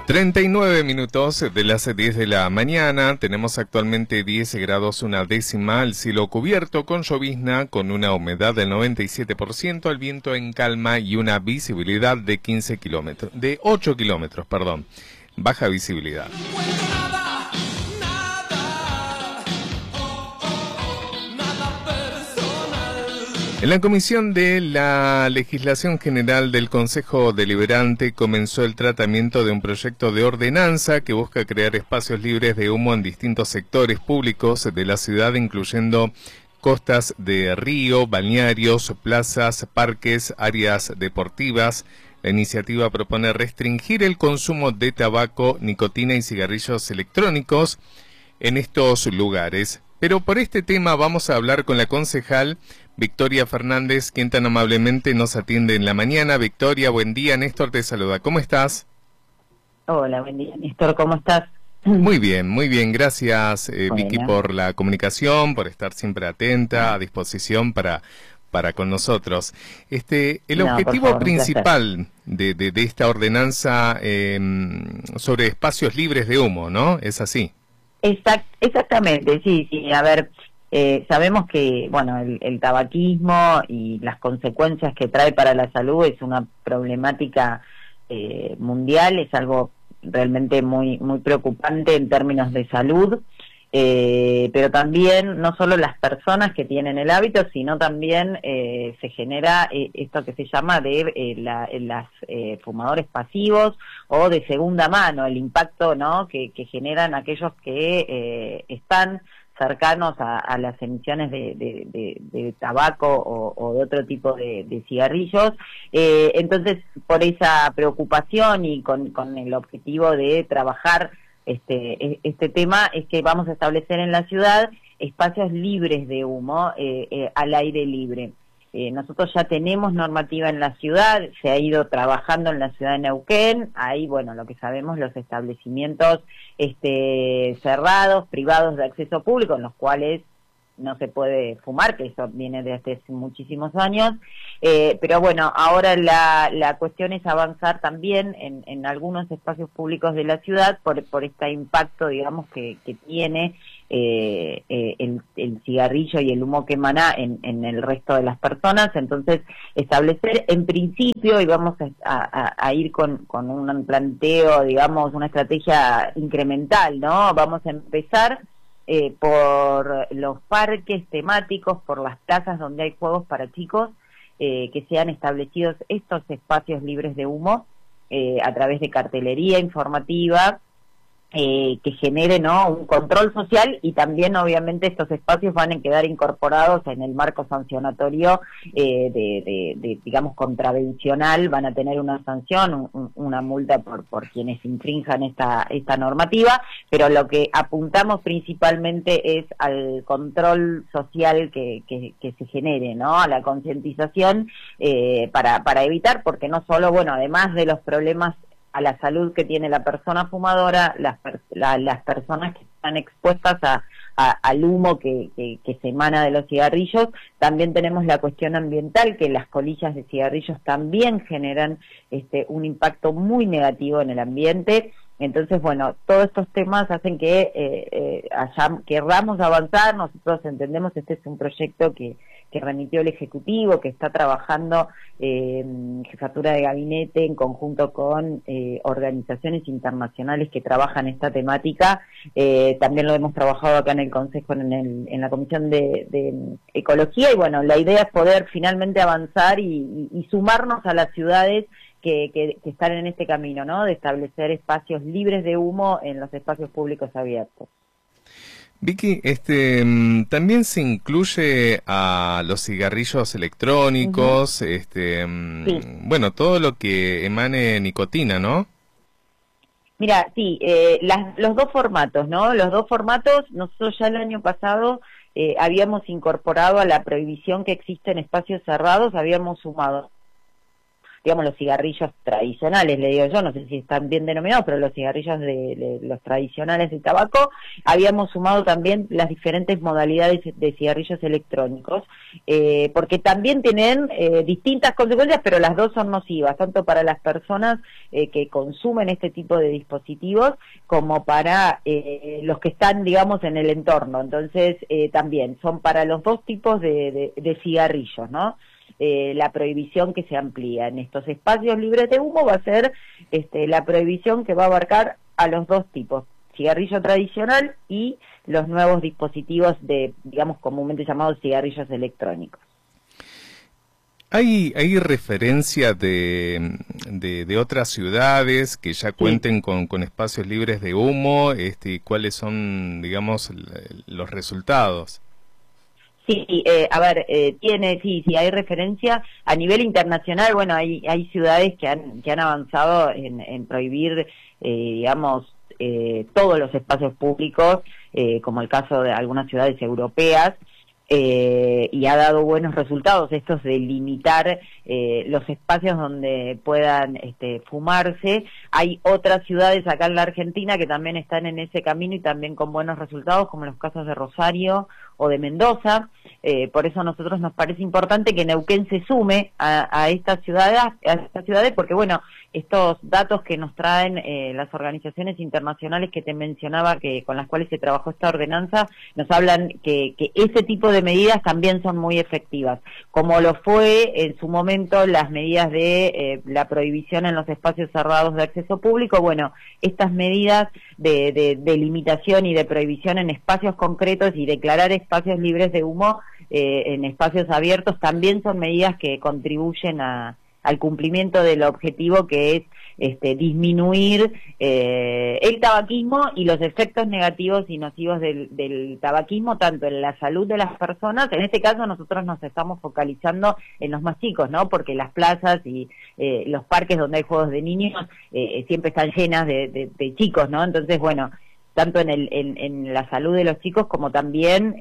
39 minutos de las 10 de la mañana, tenemos actualmente 10 grados una décima, el cielo cubierto con llovizna, con una humedad del 97%, el viento en calma y una visibilidad de 8 kilómetros, perdón, baja visibilidad. En la Comisión de la Legislación General del Consejo Deliberante comenzó el tratamiento de un proyecto de ordenanza que busca crear espacios libres de humo en distintos sectores públicos de la ciudad, incluyendo costas de río, balnearios, plazas, parques, áreas deportivas. La iniciativa propone restringir el consumo de tabaco, nicotina y cigarrillos electrónicos en estos lugares. Pero por este tema vamos a hablar con la concejal Victoria Fernández, quien tan amablemente nos atiende en la mañana. Victoria, buen día. Néstor te saluda. ¿Cómo estás? Hola, buen día, Néstor. ¿Cómo estás? Muy bien, muy bien. Gracias, Vicky, Bueno. por la comunicación, por estar siempre atenta, a disposición para con nosotros. El objetivo favor, principal de esta ordenanza sobre espacios libres de humo, ¿no? ¿Es así? Exactamente, sí. A ver, sabemos que, bueno, el tabaquismo y las consecuencias que trae para la salud es una problemática mundial, es algo realmente muy preocupante en términos de salud, pero también no solo las personas que tienen el hábito, sino también se genera esto que se llama las fumadores pasivos o de segunda mano, el impacto, ¿no?, que generan aquellos que están cercanos a las emisiones de tabaco o de otro tipo de cigarrillos. Entonces, por esa preocupación y con el objetivo de trabajar este tema, es que vamos a establecer en la ciudad espacios libres de humo al aire libre. Nosotros ya tenemos normativa en la ciudad, se ha ido trabajando en la ciudad de Neuquén, ahí, bueno, lo que sabemos, los establecimientos cerrados, privados de acceso público, en los cuales no se puede fumar, que eso viene de hace muchísimos años, pero bueno, ahora la cuestión es avanzar también en algunos espacios públicos de la ciudad por este impacto, digamos, que tiene el cigarrillo y el humo que emana en el resto de las personas. Entonces, establecer en principio, y vamos a ir con un planteo, digamos, una estrategia incremental, ¿no? Vamos a empezar por los parques temáticos, por las plazas donde hay juegos para chicos, que sean establecidos estos espacios libres de humo a través de cartelería informativa, que genere, ¿no?, un control social, y también obviamente estos espacios van a quedar incorporados en el marco sancionatorio digamos, contravencional, van a tener una sanción, una multa por quienes infrinjan esta normativa, pero lo que apuntamos principalmente es al control social que se genere, ¿no?, a la concientización, para evitar, porque no solo, bueno, además de los problemas a la salud que tiene la persona fumadora, las personas que están expuestas al humo que se emana de los cigarrillos, también tenemos la cuestión ambiental, que las colillas de cigarrillos también generan un impacto muy negativo en el ambiente. Entonces, bueno, todos estos temas hacen que querramos avanzar. Nosotros entendemos que este es un proyecto que remitió el Ejecutivo, que está trabajando Jefatura de Gabinete en conjunto con organizaciones internacionales que trabajan esta temática. También lo hemos trabajado acá en el Consejo, en la Comisión de Ecología, y bueno, la idea es poder finalmente avanzar y sumarnos a las ciudades que están en este camino, ¿no?, de establecer espacios libres de humo en los espacios públicos abiertos. Vicky, también se incluye a los cigarrillos electrónicos, sí, bueno, todo lo que emane nicotina, ¿no? Mira, sí, los dos formatos, ¿no? Los dos formatos, nosotros ya el año pasado habíamos incorporado a la prohibición que existe en espacios cerrados, habíamos sumado digamos, los cigarrillos tradicionales, le digo yo, no sé si están bien denominados, pero los cigarrillos de los tradicionales de tabaco. Habíamos sumado también las diferentes modalidades de cigarrillos electrónicos, porque también tienen distintas consecuencias, pero las dos son nocivas, tanto para las personas que consumen este tipo de dispositivos como para los que están, digamos, en el entorno. Entonces, también son para los dos tipos de cigarrillos, ¿no? La prohibición que se amplía en estos espacios libres de humo va a ser la prohibición que va a abarcar a los dos tipos, cigarrillo tradicional y los nuevos dispositivos digamos, comúnmente llamados cigarrillos electrónicos. ¿Hay referencia de otras ciudades que ya cuenten con espacios libres de humo? ¿Cuáles son, digamos, los resultados? Sí, a ver, sí, hay referencia a nivel internacional. Bueno, hay ciudades que han avanzado en prohibir, digamos, todos los espacios públicos, como el caso de algunas ciudades europeas, y ha dado buenos resultados estos de limitar los espacios donde puedan fumarse. Hay otras ciudades acá en la Argentina que también están en ese camino y también con buenos resultados, como los casos de Rosario o de Mendoza. Por eso a nosotros nos parece importante que Neuquén se sume a estas ciudades, porque bueno, estos datos que nos traen las organizaciones internacionales que te mencionaba, con las cuales se trabajó esta ordenanza, nos hablan que ese tipo de medidas también son muy efectivas, como lo fue en su momento las medidas de la prohibición en los espacios cerrados de acceso público. Bueno, estas medidas de limitación y de prohibición en espacios concretos y declarar espacios libres de humo en espacios abiertos también son medidas que contribuyen al cumplimiento del objetivo, que es disminuir el tabaquismo y los efectos negativos y nocivos del tabaquismo, tanto en la salud de las personas. En este caso nosotros nos estamos focalizando en los más chicos, ¿no? Porque las plazas y los parques donde hay juegos de niños siempre están llenas de chicos, ¿no? Entonces, bueno, tanto en la salud de los chicos como también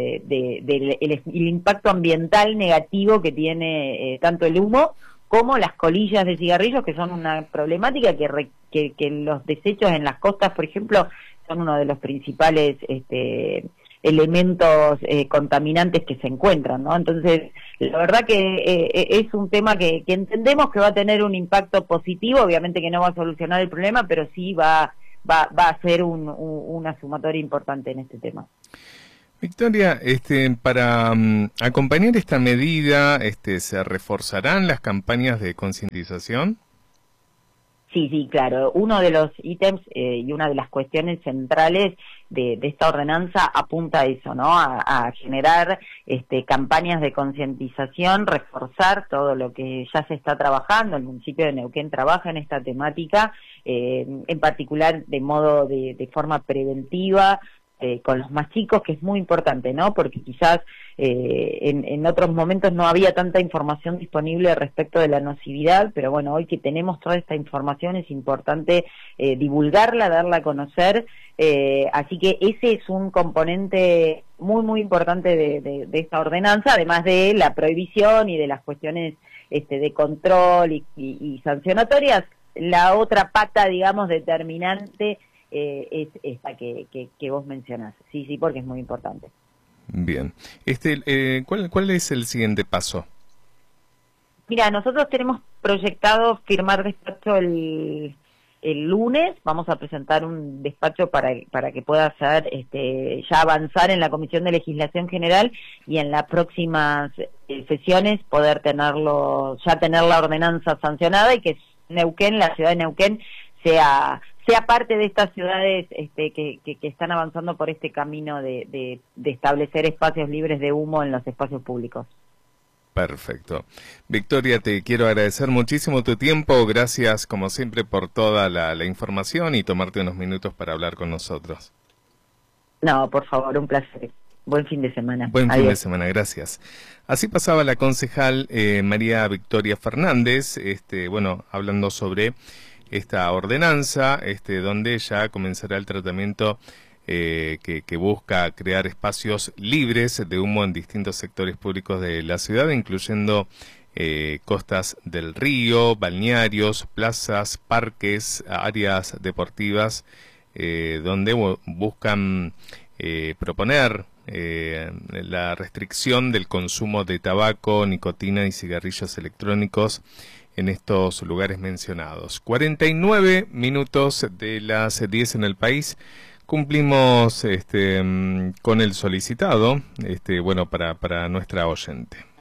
el impacto ambiental negativo que tiene tanto el humo como las colillas de cigarrillos, que son una problemática que los desechos en las costas, por ejemplo, son uno de los principales elementos contaminantes que se encuentran, ¿no? Entonces, la verdad que es un tema que entendemos que va a tener un impacto positivo, obviamente que no va a solucionar el problema, pero sí va a ser una sumatoria importante en este tema. Victoria, para acompañar esta medida, ¿se reforzarán las campañas de concientización? Sí, claro. Uno de los ítems y una de las cuestiones centrales de esta ordenanza apunta a eso, ¿no? A generar campañas de concientización, reforzar todo lo que ya se está trabajando. El municipio de Neuquén trabaja en esta temática, en particular de forma preventiva, con los más chicos, que es muy importante, ¿no? Porque quizás en otros momentos no había tanta información disponible respecto de la nocividad, pero bueno, hoy que tenemos toda esta información es importante divulgarla, darla a conocer, así que ese es un componente muy importante de esta ordenanza, además de la prohibición y de las cuestiones de control y sancionatorias. La otra pata, digamos, determinante es esta que vos mencionás. Sí, porque es muy importante. Bien. ¿Cuál es el siguiente paso? Mira, nosotros tenemos proyectado firmar despacho el lunes. Vamos a presentar un despacho para que pueda ser ya avanzar en la Comisión de Legislación General y en las próximas sesiones poder tener la ordenanza sancionada y que Neuquén, la ciudad de Neuquén, sea parte de estas ciudades que están avanzando por este camino de establecer espacios libres de humo en los espacios públicos. Perfecto. Victoria, te quiero agradecer muchísimo tu tiempo. Gracias, como siempre, por toda la información y tomarte unos minutos para hablar con nosotros. No, por favor, un placer. Buen fin de semana. Buen Adiós. fin de semana, gracias. Así pasaba la concejal María Victoria Fernández, hablando sobre esta ordenanza, donde ya comenzará el tratamiento que busca crear espacios libres de humo en distintos sectores públicos de la ciudad, incluyendo costas del río, balnearios, plazas, parques, áreas deportivas, donde buscan proponer la restricción del consumo de tabaco, nicotina y cigarrillos electrónicos en estos lugares mencionados. 49 minutos de las 10 en el país. Cumplimos con el solicitado, bueno, para nuestra oyente.